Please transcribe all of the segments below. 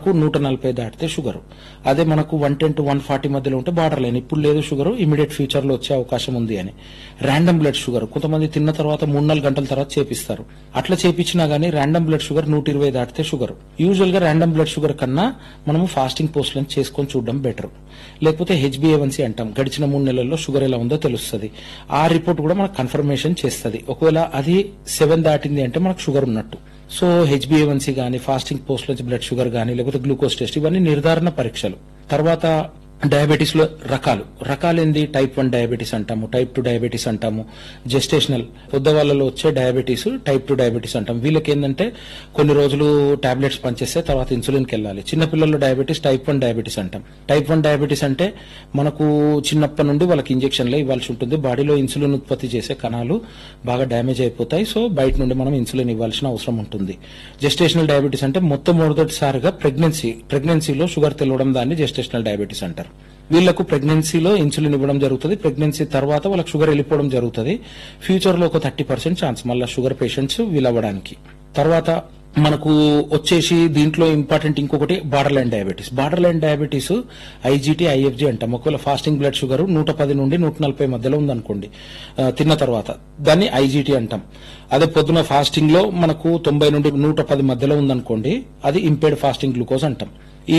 మనకు 140 దాటితే షుగర్. అదే మనకు 110 to 140 మధ్యలో ఉంటే బార్డర్ లైన్, ఇప్పుడు లేదు షుగర్, ఇమీడియట్ ఫ్యూచర్ లో వచ్చే అవకాశం ఉంది అని. ర్యాండమ్ బ్లడ్ షుగర్ కొంతమంది తిన్న తర్వాత 3-4 గంటల తర్వాత చేపిస్తారు. అట్లా చేపించినా గానీ ర్యాండమ్ బ్లడ్ షుగర్ 120 దాటితే షుగర్. యూజువల్ గా ర్యాండమ్ బ్లడ్ షుగర్ కన్నా మనము ఫాస్టింగ్ పోస్ట్ లను చేసుకొని చూడడం బెటర్. లేకపోతే HbA1c అంటాం, గడిచిన 3 నెలల్లో షుగర్ ఎలా ఉందో తెలుస్తుంది. ఆ రిపోర్ట్ కూడా మనకు కన్ఫర్మేషన్ చేస్తుంది. ఒకవేళ అది 7 దాటింది అంటే మనకు షుగర్ ఉన్నట్టు. సో HbA1c గానీ, ఫాస్టింగ్ పోస్ట్ నుంచి బ్లడ్ షుగర్ గానీ, లేకపోతే గ్లూకోజ్ టెస్ట్, ఇవన్నీ నిర్ధారణ పరీక్షలు. తర్వాత డయాబెటీస్ లో రకాలేంది? టైప్ 1 డయాబెటీస్ అంటాము, టైప్ 2 డయాబెటీస్ అంటాము, జెస్టేషనల్ పెద్దవాళ్ళలో వచ్చే డయాబెటీస్ టైప్ 2 డయాబెటీస్ అంటాం. వీళ్ళకి ఏంటంటే కొన్ని రోజులు టాబ్లెట్స్ పనిచేస్తే తర్వాత ఇన్సులిన్కి వెళ్ళాలి. చిన్నపిల్లల్లో డయాబెటీస్ టైప్ 1 డయాబెటీస్ అంటాం. టైప్ 1 డయాబెటీస్ అంటే మనకు చిన్నప్పటి నుండి వాళ్ళకి ఇంజెక్షన్లే ఇవ్వాల్సి ఉంటుంది. బాడీలో ఇన్సులిన్ ఉత్పత్తి చేసే కణాలు బాగా డ్యామేజ్ అయిపోతాయి. సో బయట నుండి మనం ఇన్సులిన్ ఇవ్వాల్సిన అవసరం ఉంటుంది. జెస్టేషనల్ డయాబెటీస్ అంటే మొట్టమొదటిసారిగా ప్రెగ్నెన్సీలో షుగర్ తెలవడం, దాన్ని జెస్టేషనల్ డయాబెటీస్ అంటారు. వీళ్లకు ప్రెగ్నెన్సీలో ఇన్సులిన్ ఇవ్వడం జరుగుతుంది. ప్రెగ్నెన్సీ తర్వాత వాళ్ళకి షుగర్ వెళ్ళిపోవడం జరుగుతుంది. ఫ్యూచర్ లో ఒక 30% ఛాన్స్ మళ్ళీ షుగర్ పేషెంట్స్ వీలవ్వడానికి. తర్వాత మనకు వచ్చేసి దీంట్లో ఇంపార్టెంట్ ఇంకొకటి border line diabetes IgT, IFG అంటాం. ఒకవేళ ఫాస్టింగ్ బ్లడ్ షుగర్ 110 నుండి 140 మధ్యలో ఉందనుకోండి తిన్న తర్వాత, దాన్ని IgT అంటాం. అదే పొద్దున ఫాస్టింగ్ లో మనకు 90 నుండి 110 మధ్యలో ఉందనుకోండి, అది ఇంపేర్డ్ ఫాస్టింగ్ గ్లూకోజ్ అంటాం. ఈ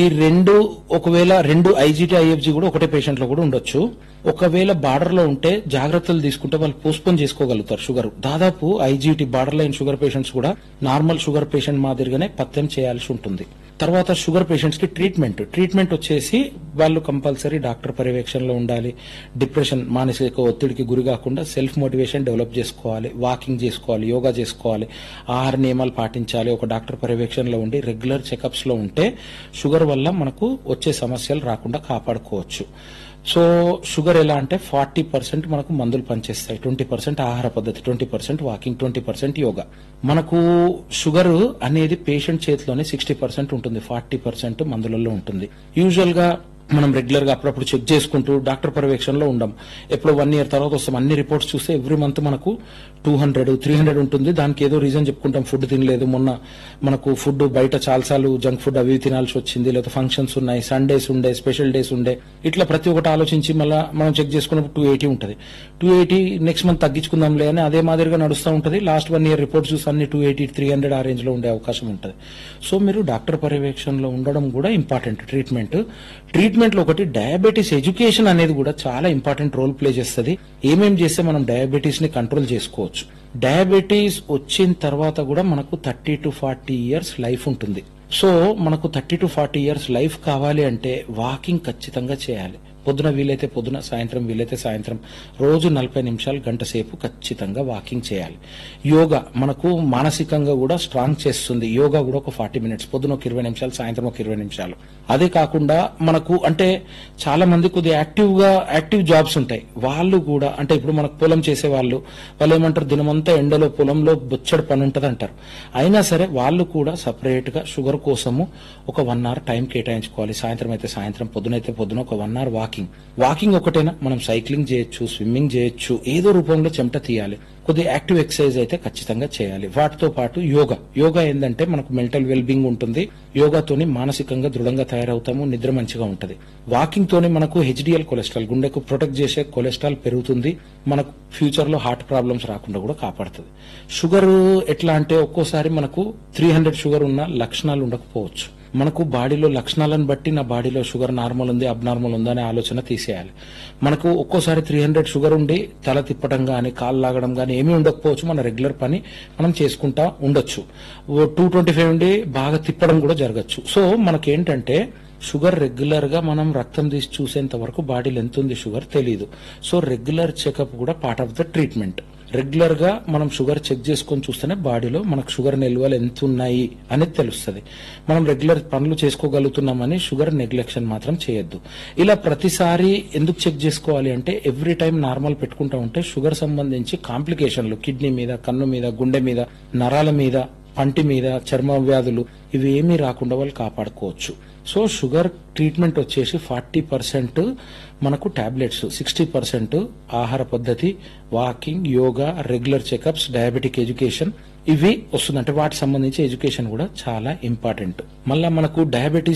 ఒకవేళ రెండు IgT, IFG కూడా ఒకటే పేషెంట్ లో కూడా ఉండొచ్చు. ఒకవేళ బార్డర్ లో ఉంటే జాగ్రత్తలు తీసుకుంటే వాళ్ళు పోస్ట్పోన్ చేసుకోగలుగుతారు షుగర్. దాదాపు IgT border line sugar patients కూడా నార్మల్ షుగర్ పేషెంట్ మాదిరిగానే పత్యం చేయాల్సి ఉంటుంది. తర్వాత షుగర్ పేషెంట్స్ కి ట్రీట్మెంట్ వచ్చేసి వాళ్ళు కంపల్సరీ డాక్టర్ పర్యవేక్షణలో ఉండాలి. డిప్రెషన్, మానసిక ఒత్తిడికి గురి కాకుండా సెల్ఫ్ మోటివేషన్ డెవలప్ చేసుకోవాలి, వాకింగ్ చేసుకోవాలి, యోగా చేసుకోవాలి, ఆహార నియమాలు పాటించాలి. ఒక డాక్టర్ పర్యవేక్షణలో ఉండి రెగ్యులర్ చెకప్స్ లో ఉంటే షుగర్ వల్ల మనకు వచ్చే సమస్యలు రాకుండా కాపాడుకోవచ్చు. సో షుగర్ ఎలా అంటే 40% మనకు మందులు పనిచేస్తాయి, 20% ఆహార పద్ధతి, 20% వాకింగ్, 20% యోగా. మనకు షుగర్ అనేది పేషెంట్ చేతిలోనే 60% ఉంటుంది, 40% మందులలో ఉంటుంది. యూజువల్ గా మనం రెగ్యులర్ గా అప్పుడప్పుడు చెక్ చేసుకుంటూ డాక్టర్ పర్యవేక్షణలో ఉండం. ఎప్పుడో 1 year తర్వాత వస్తాం, అన్ని రిపోర్ట్స్ చూస్తే ఎవ్రీ మంత్ మనకు 200, 300 ఉంటుంది. దానికి ఏదో రీజన్ చెప్పుకుంటాం, ఫుడ్ తినలేదు, మొన్న మనకు ఫుడ్ బయట చాలాసార్లు జంక్ ఫుడ్ అవి తినాల్సి వచ్చింది, లేదా ఫంక్షన్స్ ఉన్నాయి, సండేస్ ఉండే, స్పెషల్ డేస్ ఉండే, ఇట్లా ప్రతి ఒక్కటి ఆలోచించి మళ్ళీ మనం చెక్ చేసుకున్నప్పుడు 280 ఉంటుంది. 280 నెక్స్ట్ మంత్ తగ్గించుకుందాంలే అని అదే మాదిరిగా నడుస్తూ ఉంటుంది. లాస్ట్ 1 year రిపోర్ట్స్ చూసి అన్ని 280, 300 ఆ రేంజ్ లో ఉండే అవకాశం ఉంటుంది. సో మీరు డాక్టర్ పర్యవేక్షణలో ఉండడం కూడా ఇంపార్టెంట్. ట్రీట్మెంట్ లో ఒకటి డయాబెటీస్ ఎడ్యుకేషన్ అనేది కూడా చాలా ఇంపార్టెంట్ రోల్ ప్లే చేస్తుంది. ఏమేం చేస్తే మనం డయాబెటీస్ ని కంట్రోల్ చేసుకోవచ్చు. డయాబెటీస్ వచ్చిన తర్వాత కూడా మనకు 30 to 40 years లైఫ్ ఉంటుంది. సో మనకు 30 to 40 years లైఫ్ కావాలి అంటే వాకింగ్ ఖచ్చితంగా చేయాలి. పొద్దున వీలైతే పొద్దున, సాయంత్రం వీలైతే సాయంత్రం, రోజు 40 నిమిషాలు, గంట సేపు ఖచ్చితంగా వాకింగ్ చేయాలి. యోగా మనకు మానసికంగా కూడా స్ట్రాంగ్ చేస్తుంది. యోగా కూడా ఒక 40 minutes, పొద్దున ఒక 20 నిమిషాలు, సాయంత్రం ఒక 20 నిమిషాలు. అదే కాకుండా మనకు అంటే చాలా మంది కొద్దిగా యాక్టివ్ జాబ్స్ ఉంటాయి. వాళ్ళు కూడా అంటే ఇప్పుడు మనకు పొలం చేసే వాళ్ళు ఏమంటారు, దినమంతా ఎండలో పొలంలో బొచ్చడి పని ఉంటది అంటారు. అయినా సరే వాళ్ళు కూడా సపరేట్ గా షుగర్ కోసము ఒక 1 hour టైం కేటాయించుకోవాలి. సాయంత్రం అయితే సాయంత్రం, పొద్దునైతే పొద్దున ఒక 1 hour వాకింగ్ ఒకటేనా, మనం సైక్లింగ్ చేయొచ్చు, స్విమ్మింగ్ చేయొచ్చు, ఏదో రూపంలో చెమట తీయాలి. కొద్దిగా యాక్టివ్ ఎక్సర్సైజ్ అయితే ఖచ్చితంగా చేయాలి. వాటితో పాటు యోగా ఏంటంటే మనకు మెంటల్ వెల్బింగ్ ఉంటుంది. యోగాతోని మానసికంగా దృఢంగా తయారవుతాము, నిద్ర మంచిగా ఉంటుంది. వాకింగ్ తోని మనకు HDL కొలెస్ట్రాల్, గుండెకు ప్రొటెక్ట్ చేసే కొలెస్ట్రాల్ పెరుగుతుంది. మనకు ఫ్యూచర్ లో హార్ట్ ప్రాబ్లమ్స్ రాకుండా కూడా కాపాడుతుంది. షుగర్ ఎట్లా అంటే ఒక్కోసారి మనకు 300 షుగర్ ఉన్న లక్షణాలు ఉండకపోవచ్చు. మనకు బాడీలో లక్షణాలను బట్టి నా బాడీలో షుగర్ నార్మల్ ఉంది, అబ్నార్మల్ ఉందా అనే ఆలోచన తీసేయాలి. మనకు ఒక్కోసారి 300 షుగర్ ఉండి తల తిప్పడం గానీ, కాళ్ళు లాగడం గానీ ఏమీ ఉండకపోవచ్చు. మన రెగ్యులర్ పని మనం చేసుకుంటా ఉండొచ్చు. 225 ఉండి బాగా తిప్పడం కూడా జరగచ్చు. సో మనకేంటంటే షుగర్ రెగ్యులర్ గా మనం రక్తం తీసి చూసేంత వరకు బాడీలో ఎంత ఉంది షుగర్ తెలియదు. సో రెగ్యులర్ చెకప్ కూడా part of the treatment. Regular గా మనం షుగర్ చెక్ చేసుకొని చూస్తేనే బాడీలో మనకు షుగర్ నిల్వలు ఎంత ఉన్నాయి అనేది తెలుస్తుంది. మనం రెగ్యులర్ పనులు చేసుకోగలుగుతున్నామని షుగర్ నెగ్లెక్షన్ మాత్రం చేయొద్దు. ఇలా ప్రతిసారి ఎందుకు చెక్ చేసుకోవాలి అంటే ఎవ్రీ టైం నార్మల్ పెట్టుకుంటా ఉంటే షుగర్ సంబంధించి కాంప్లికేషన్లు కిడ్నీ మీద, కన్ను మీద, గుండె మీద, నరాల మీద, పంటి మీద, చర్మ వ్యాధులు ఇవి ఏమీ రాకుండా వాళ్ళు కాపాడుకోవచ్చు. సో షుగర్ ట్రీట్మెంట్ వచ్చేసి 40% మనకు టాబ్లెట్స్, 60% ఆహార పద్ధతి, walking, yoga, regular checkups, diabetic education ఇవి వస్తుందంటే వాటికి సంబంధించి ఎడ్యుకేషన్ కూడా చాలా ఇంపార్టెంట్. మళ్ళా మనకు డయాబెటీస్